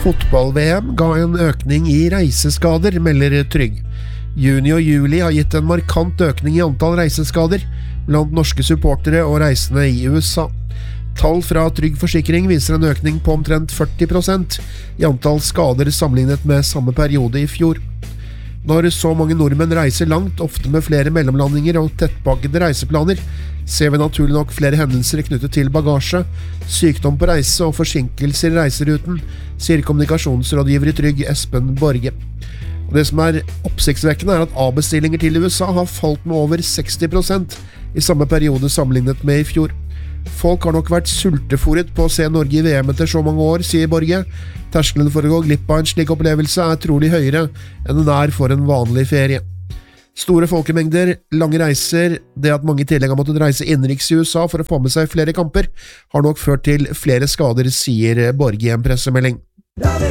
Fotball-VM ga en økning i reiseskader, melder Trygg. Juni og juli har gitt en markant økning i antall reiseskader blant norske supportere og reisende i USA. Tall fra Trygg Forsikring viser en økning på omtrent 40% i antall skader sammenlignet med samme periode i fjor. Når så mange nordmenn reiser langt, ofte med flere mellomlandinger og tettpakkede reiseplaner, ser vi naturlig nok flere hendelser knyttet til bagasje, sykdom på reise og forsinkelser i reiseruten, sier kommunikasjonsrådgiver i Trygg Espen Borge. Og det som er oppsiktsvekkende er at avbestillinger til USA har falt med over 60% i samme periode sammenlignet med i fjor. Folk har nok vært sulteforet på å se Norge i VM etter så mange år, sier Borge. Terskelen for å gå glipp av en slik opplevelse er trolig høyere enn den er for en vanlig ferie. Store folkemengder, lange reiser, det at mange i tillegg har måttet reise innenriks i USA for å få med seg flere kamper, har nok ført til flere skader, sier Borge i en pressemelding.